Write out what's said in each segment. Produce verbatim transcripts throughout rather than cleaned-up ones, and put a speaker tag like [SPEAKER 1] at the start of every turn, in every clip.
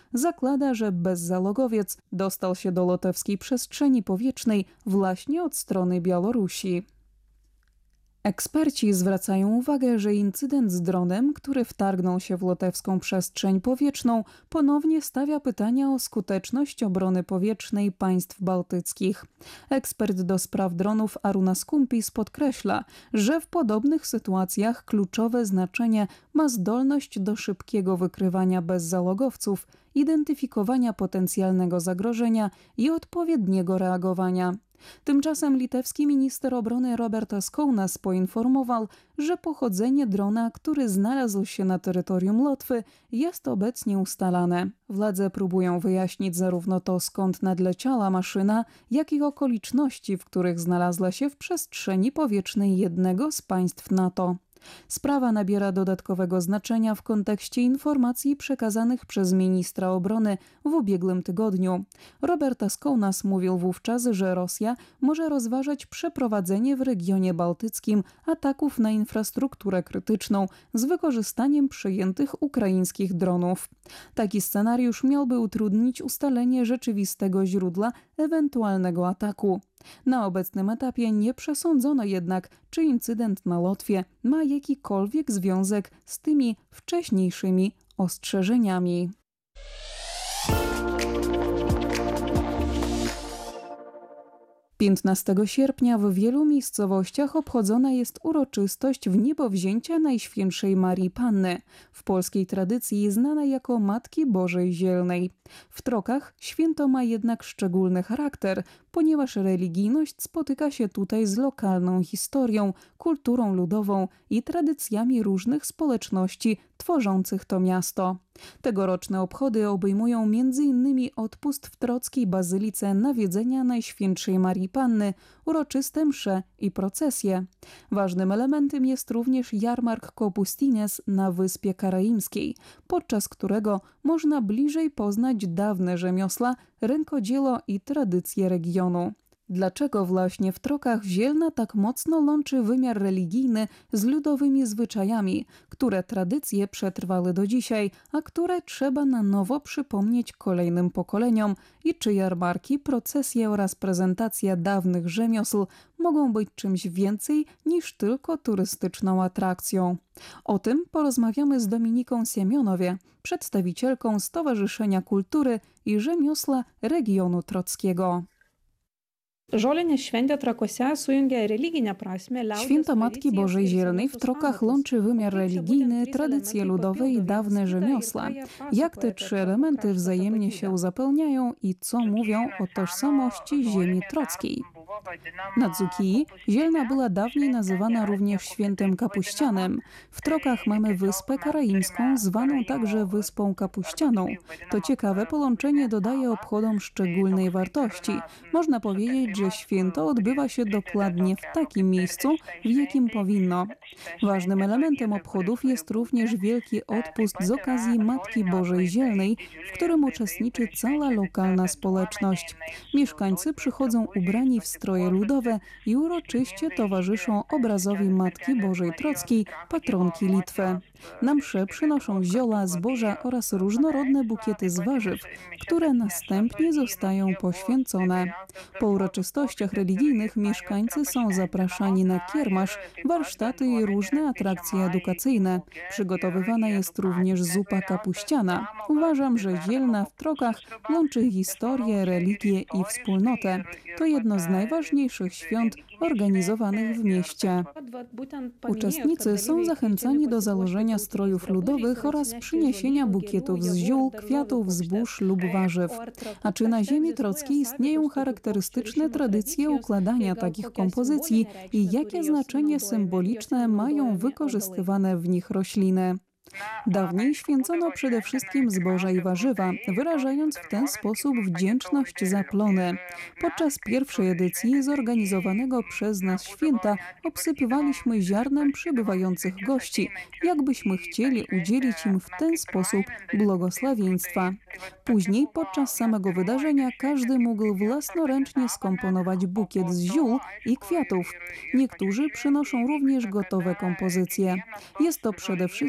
[SPEAKER 1] zakłada, że bezzalogowiec dostał się do lotewskiej przestrzeni powietrznej właśnie od strony Białorusi. Eksperci zwracają uwagę, że incydent z dronem, który wtargnął się w lotewską przestrzeń powietrzną, ponownie stawia pytania o skuteczność obrony powietrznej państw bałtyckich. Ekspert do spraw dronów Arunas Kumpis podkreśla, że w podobnych sytuacjach kluczowe znaczenie ma zdolność do szybkiego wykrywania bezzalogowców, identyfikowania potencjalnego zagrożenia i odpowiedniego reagowania. Tymczasem litewski minister obrony Robertas Kaunas poinformował, że pochodzenie drona, który znalazł się na terytorium Łotwy, jest obecnie ustalane. Władze próbują wyjaśnić zarówno to, skąd nadleciała maszyna, jak i okoliczności, w których znalazła się w przestrzeni powietrznej jednego z państw NATO. Sprawa nabiera dodatkowego znaczenia w kontekście informacji przekazanych przez ministra obrony w ubiegłym tygodniu. Robertas Kaunas mówił wówczas, że Rosja może rozważać przeprowadzenie w regionie bałtyckim ataków na infrastrukturę krytyczną z wykorzystaniem przyjętych ukraińskich dronów. Taki scenariusz miałby utrudnić ustalenie rzeczywistego źródła ewentualnego ataku. Na obecnym etapie nie przesądzono jednak, czy incydent na Łotwie ma jakikolwiek związek z tymi wcześniejszymi ostrzeżeniami. piętnastego sierpnia w wielu miejscowościach obchodzona jest uroczystość wniebowzięcia Najświętszej Marii Panny, w polskiej tradycji znana jako Matki Bożej Zielnej. W Trokach święto ma jednak szczególny charakter, ponieważ religijność spotyka się tutaj z lokalną historią, kulturą ludową i tradycjami różnych społeczności tworzących to miasto. Tegoroczne obchody obejmują między innymi odpust w trockiej bazylice Nawiedzenia Najświętszej Marii Panny, uroczyste msze i procesje. Ważnym elementem jest również jarmark Kopustines na Wyspie Karaimskiej, podczas którego można bliżej poznać dawne rzemiosła, rękodzieło i tradycje regionu. Dlaczego właśnie w Trokach Zielna tak mocno łączy wymiar religijny z ludowymi zwyczajami, które tradycje przetrwały do dzisiaj, a które trzeba na nowo przypomnieć kolejnym pokoleniom i czy jarmarki, procesje oraz prezentacja dawnych rzemiosł mogą być czymś więcej niż tylko turystyczną atrakcją? O tym porozmawiamy z Dominiką Siemionowie, przedstawicielką Stowarzyszenia Kultury i Rzemiosła regionu trockiego.
[SPEAKER 2] Žolinė šventė Trakuose sujungia religinę prasme.
[SPEAKER 1] Święto Matki Bożej Zielnej w Trokach łączy wymiar religijny, tradycje ludowe i dawne rzemiosła. Jak te trzy elementy wzajemnie się uzupełniają i co mówią o tożsamości ziemi trockiej? Na Dzukii Zielna była dawniej nazywana również Świętym Kapuścianem. W Trokach mamy Wyspę Karaimską, zwaną także Wyspą Kapuścianą. To ciekawe połączenie dodaje obchodom szczególnej wartości. Można powiedzieć, że święto odbywa się dokładnie w takim miejscu, w jakim powinno. Ważnym elementem obchodów jest również wielki odpust z okazji Matki Bożej Zielnej, w którym uczestniczy cała lokalna społeczność. Mieszkańcy przychodzą ubrani w stroje ludowe i uroczyście towarzyszą obrazowi Matki Bożej Trockiej, patronki Litwy. Na msze przynoszą zioła, zboża oraz różnorodne bukiety z warzyw, które następnie zostają poświęcone. Po uroczystościach religijnych mieszkańcy są zapraszani na kiermasz, warsztaty i różne atrakcje edukacyjne. Przygotowywana jest również zupa kapuściana. Uważam, że Zielna w Trokach łączy historię, religię i wspólnotę. To jedno z najważniejszych świąt organizowanych w mieście. Uczestnicy są zachęcani do założenia strojów ludowych oraz przyniesienia bukietów z ziół, kwiatów, zbóż lub warzyw. A czy na ziemi trockiej istnieją charakterystyczne tradycje układania takich kompozycji i jakie znaczenie symboliczne mają wykorzystywane w nich rośliny? Dawniej święcono przede wszystkim zboża i warzywa, wyrażając w ten sposób wdzięczność za plony. Podczas pierwszej edycji zorganizowanego przez nas święta obsypywaliśmy ziarnem przybywających gości, jakbyśmy chcieli udzielić im w ten sposób błogosławieństwa. Później, podczas samego wydarzenia, każdy mógł własnoręcznie skomponować bukiet z ziół i kwiatów. Niektórzy przynoszą również gotowe kompozycje. Jest to przede wszystkim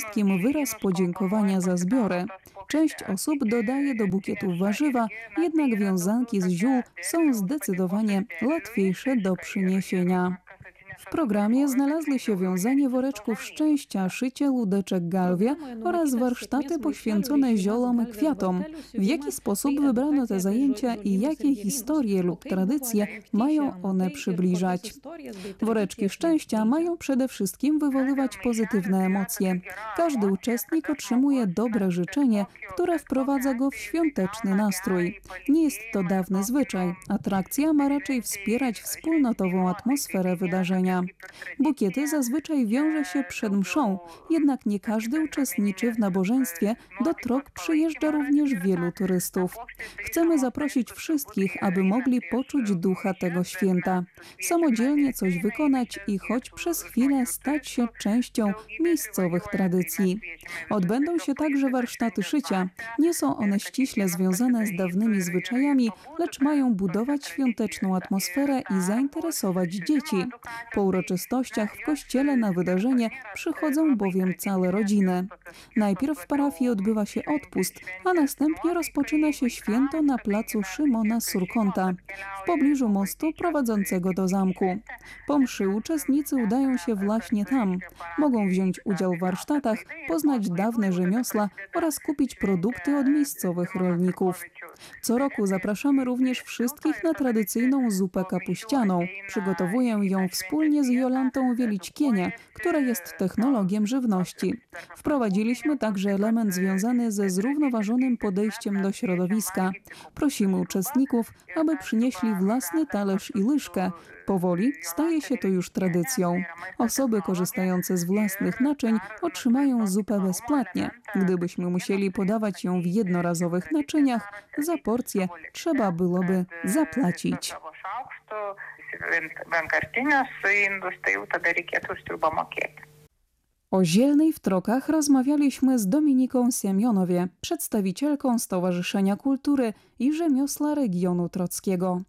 [SPEAKER 1] wyraz podziękowania za zbiory. Część osób dodaje do bukietów warzywa, jednak wiązanki z ziół są zdecydowanie łatwiejsze do przyniesienia. W programie znalazły się wiązanie woreczków szczęścia, szycie ludeczek galwie oraz warsztaty poświęcone ziolom i kwiatom. W jaki sposób wybrano te zajęcia i jakie historie lub tradycje mają one przybliżać? Woreczki szczęścia mają przede wszystkim wywoływać pozytywne emocje. Każdy uczestnik otrzymuje dobre życzenie, które wprowadza go w świąteczny nastrój. Nie jest to dawny zwyczaj. Atrakcja ma raczej wspierać wspólnotową atmosferę wydarzenia. Bukiety zazwyczaj wiąże się przed mszą, jednak nie każdy uczestniczy w nabożeństwie. Do Trok przyjeżdża również wielu turystów. Chcemy zaprosić wszystkich, aby mogli poczuć ducha tego święta, samodzielnie coś wykonać i choć przez chwilę stać się częścią miejscowych tradycji. Odbędą się także warsztaty szycia. Nie są one ściśle związane z dawnymi zwyczajami, lecz mają budować świąteczną atmosferę i zainteresować dzieci. Po uroczystościach w kościele na wydarzenie przychodzą bowiem całe rodziny. Najpierw w parafii odbywa się odpust, a następnie rozpoczyna się święto na placu Szymona Surkonta, w pobliżu mostu prowadzącego do zamku. Po mszy uczestnicy udają się właśnie tam. Mogą wziąć udział w warsztatach, poznać dawne rzemiosła oraz kupić produkty od miejscowych rolników. Co roku zapraszamy również wszystkich na tradycyjną zupę kapuścianą. Przygotowuję ją wspólnie z Jolantą Wielićkienie, która jest technologiem żywności. Wprowadziliśmy także element związany ze zrównoważonym podejściem do środowiska. Prosimy uczestników, aby przynieśli własny talerz i łyżkę. Powoli staje się to już tradycją. Osoby korzystające z własnych naczyń otrzymają zupę bezpłatnie. Gdybyśmy musieli podawać ją w jednorazowych naczyniach, za porcję trzeba byłoby zapłacić. O Zielnej w Trokach rozmawialiśmy z Dominiką Siemionowie, przedstawicielką Stowarzyszenia Kultury i Rzemiosła Regionu Trockiego.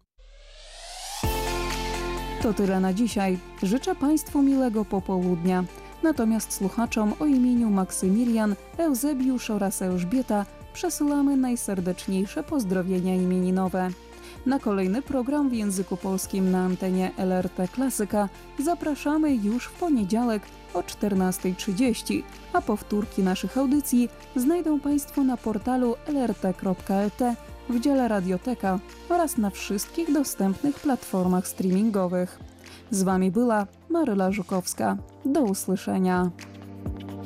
[SPEAKER 1] To tyle na dzisiaj. Życzę Państwu miłego popołudnia. Natomiast słuchaczom o imieniu Maksymilian, Eusebiusz oraz Elżbieta przesyłamy najserdeczniejsze pozdrowienia imieninowe. Na kolejny program w języku polskim na antenie L R T Klasyka zapraszamy już w poniedziałek o czternasta trzydzieści, a powtórki naszych audycji znajdą Państwo na portalu l r t kropka l t w dziale Radioteka oraz na wszystkich dostępnych platformach streamingowych. Z Wami była Maryla Żukowska. Do usłyszenia.